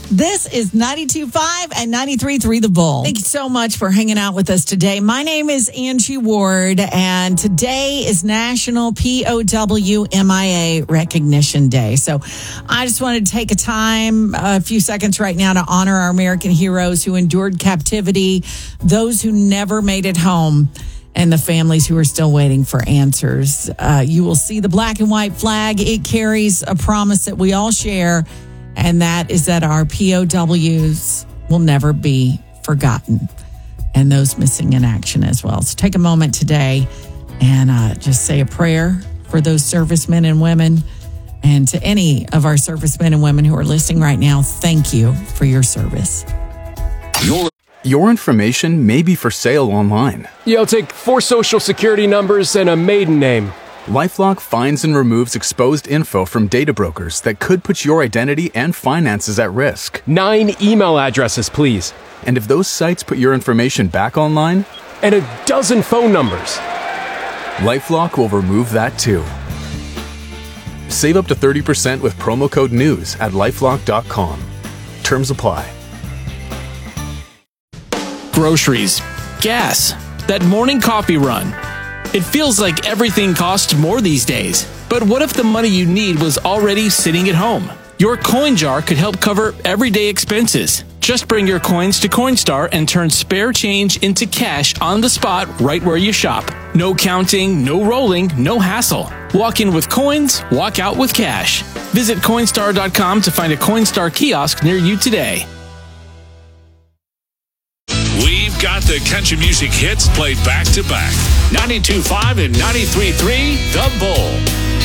This is 92.5 and 93.3 The Bull. Thank you so much for hanging out with us today. My name is Angie Ward, and today is National POW MIA Recognition Day. So I just wanted to take a few seconds right now to honor our American heroes who endured captivity, those who never made it home, and the families who are still waiting for answers. You will see the black and white flag. It carries a promise that we all share, and that is that our POWs will never be forgotten, and those missing in action as well. So take a moment today and just say a prayer for those servicemen and women. And to any of our servicemen and women who are listening right now, thank you for your service. Your information may be for sale online. You'll take 4 social security numbers and a maiden name. LifeLock finds and removes exposed info from data brokers that could put your identity and finances at risk. 9 email addresses, please. And if those sites put your information back online? And a dozen phone numbers. LifeLock will remove that too. Save up to 30% with promo code NEWS at LifeLock.com. Terms apply. Groceries, gas, that morning coffee run. It feels like everything costs more these days. But what if the money you need was already sitting at home? Your coin jar could help cover everyday expenses. Just bring your coins to Coinstar and turn spare change into cash on the spot right where you shop. No counting, no rolling, no hassle. Walk in with coins, walk out with cash. Visit Coinstar.com to find a Coinstar kiosk near you today. We've got the country music hits played back to back. 92.5 and 93.3 The Bull.